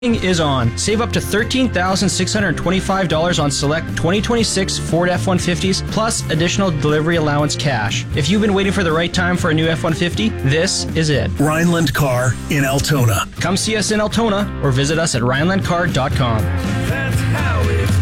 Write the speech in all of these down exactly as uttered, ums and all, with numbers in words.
Is on. Save up to thirteen thousand six hundred twenty-five dollars on select twenty twenty-six Ford F one fifties plus additional delivery allowance cash. If you've been waiting for the right time for a new F one fifty, this is it. Rhineland Car in Altona. Come see us in Altona or visit us at rhineland car dot com. That's how it's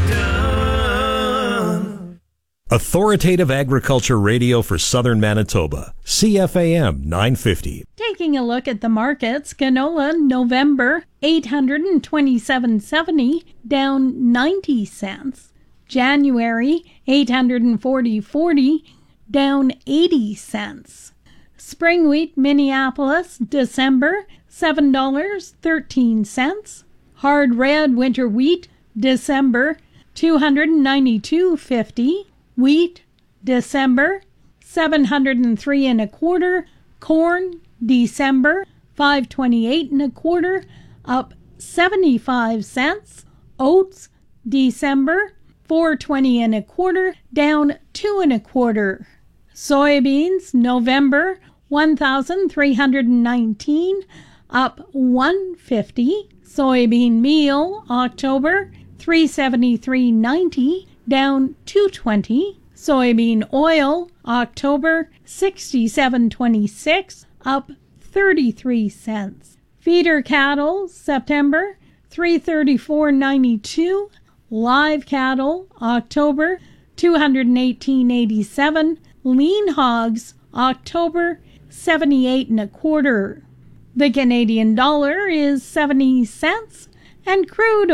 done. Authoritative Agriculture Radio for Southern Manitoba. C F A M nine fifty. Taking a look at the markets, canola November eight hundred twenty-seven dollars and seventy cents, down ninety cents. January eight hundred forty dollars and forty cents, down eighty cents. Spring wheat Minneapolis December seven dollars and thirteen cents. Hard red winter wheat December two hundred ninety-two dollars and fifty cents. Wheat December seven hundred three and a quarter. Corn December five twenty-eight and a quarter, up seventy-five cents. Oats December four twenty and a quarter, down two and a quarter. Soybeans November one thousand three hundred nineteen, up one fifty. Soybean meal October three seventy-three ninety, down two twenty. Soybean oil October sixty-seven twenty-six, up thirty-three cents. Feeder cattle September three thirty-four ninety-two. Live cattle October two eighteen eighty-seven. Lean hogs October seventy-eight and a quarter. The Canadian dollar is seventy cents and crude